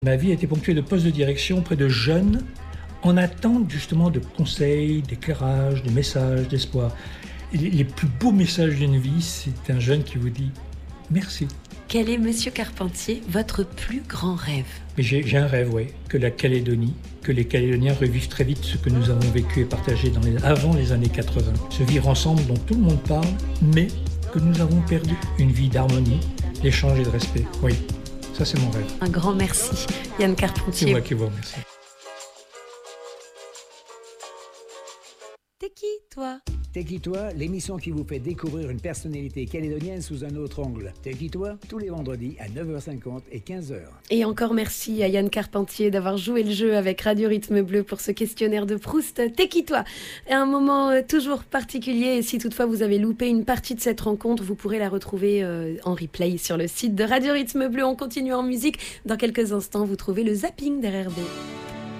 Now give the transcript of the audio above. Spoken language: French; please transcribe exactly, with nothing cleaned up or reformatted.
Ma vie a été ponctuée de postes de direction auprès de jeunes en attente justement de conseils, d'éclairage, de messages, d'espoir. Et les, les plus beaux messages d'une vie, c'est un jeune qui vous dit merci. Quel est, Monsieur Carpentier, votre plus grand rêve ? Mais j'ai, j'ai un rêve, oui, que la Calédonie, que les Calédoniens revivent très vite ce que nous avons vécu et partagé dans les, avant les années quatre-vingts. Se vivre ensemble dont tout le monde parle, mais que nous avons perdu. Une vie d'harmonie, d'échange et de respect. Oui, ça c'est mon rêve. Un grand merci, Yann Carpentier. C'est moi qui vous remercie. T'es qui, toi ? T'es qui toi, l'émission qui vous fait découvrir une personnalité calédonienne sous un autre angle. T'es qui toi, tous les vendredis à neuf heures cinquante et quinze heures. Et encore merci à Yann Carpentier d'avoir joué le jeu avec Radio Rythme Bleu pour ce questionnaire de Proust. T'es qui toi ? Un moment euh, toujours particulier, et si toutefois vous avez loupé une partie de cette rencontre, vous pourrez la retrouver euh, en replay sur le site de Radio Rythme Bleu. On continue en musique. Dans quelques instants, vous trouvez le zapping d'R R B.